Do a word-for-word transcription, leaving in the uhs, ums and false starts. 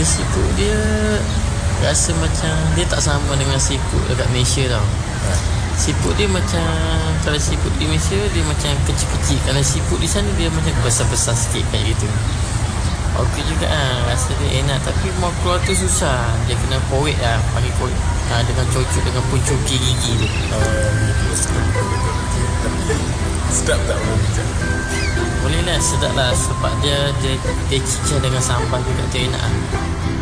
siput dia rasa macam dia tak sama dengan siput dekat Malaysia tau. Siput dia macam, kalau siput di Malaysia dia macam kecil-kecil, kalau siput di sana dia macam besar-besar sikit kayak gitu. Okey juga ah, rasa dia enak, tapi mau keluar tu susah. Dia kena korek lah, panggil korek ha, dengan cocok dengan puncuki gigi tu. Oh, sedap tak macam? Boleh lah, sedap lah sebab dia dia, dia cicah dengan sambal juga tu enak lah.